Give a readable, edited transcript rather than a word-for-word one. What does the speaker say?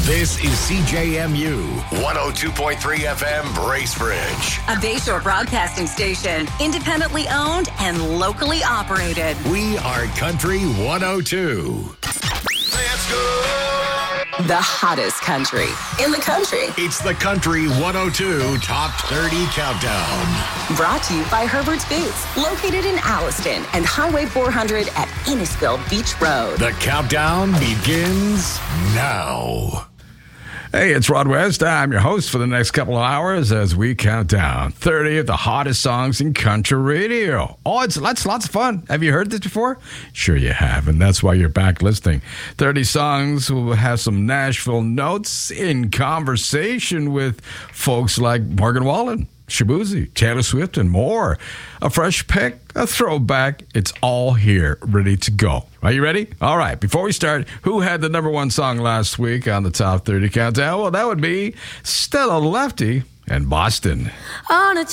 This is CJMU 102.3 FM Bracebridge. A Bayshore broadcasting station, independently owned and locally operated. We are Country 102. Let's go. The hottest country in the country. It's the Country 102 Top 30 Countdown. Brought to you by Herbert's Boots, located in Alliston and Highway 400 at Innisfil Beach Road. The countdown begins now. Hey, it's Rod West. I'm your host for the next couple of hours as we count down 30 of the hottest songs in country radio. Oh, it's lots of fun. Have you heard this before? Sure you have, and that's why you're back listening. 30 songs will have some Nashville notes in conversation with folks like Morgan Wallen, Shabuzi, Taylor Swift, and more. A fresh pick, a throwback. It's all here, ready to go. Are you ready? All right. Before we start, who had the number one song last week on the Top 30 Countdown? Well, that would be Stella Lefty and Boston. On a